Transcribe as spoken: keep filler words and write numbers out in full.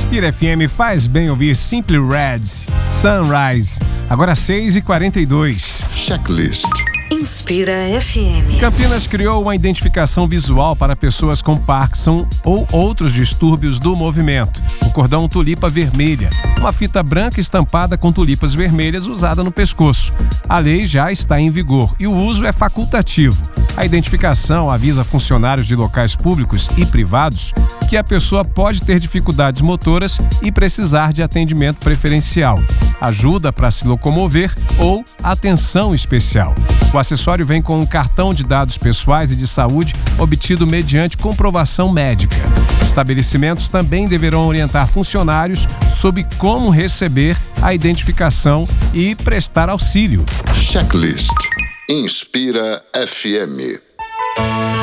Inspira F M faz bem ouvir Simply Red, Sunrise. Agora seis e quarenta e dois. Checklist. Inspira F M. Campinas criou uma identificação visual para pessoas com Parkinson ou outros distúrbios do movimento. O cordão tulipa vermelha, uma fita branca estampada com tulipas vermelhas usada no pescoço. A lei já está em vigor e o uso é facultativo. A identificação avisa funcionários de locais públicos e privados que a pessoa pode ter dificuldades motoras e precisar de atendimento preferencial, ajuda para se locomover ou atenção especial. O acessório vem com um cartão de dados pessoais e de saúde obtido mediante comprovação médica. Estabelecimentos também deverão orientar funcionários sobre como receber a identificação e prestar auxílio. Checklist. Inspira F M.